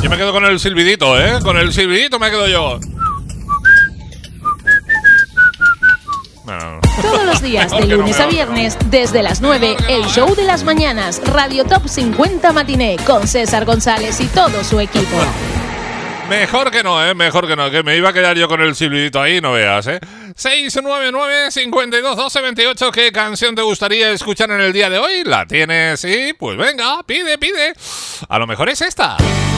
Yo me quedo con el silbidito, ¿eh? Con el silbidito me quedo yo. No. Todos los días, de lunes a viernes, desde las 9, el show de las mañanas, Radio Top 50 Matiné, con César González y todo su equipo. Mejor que no, mejor que no, que me iba a quedar yo con el silbidito ahí, no veas, 699-521228, ¿qué canción te gustaría escuchar en el día de hoy? ¿La tienes? Sí, pues venga, pide. A lo mejor es esta.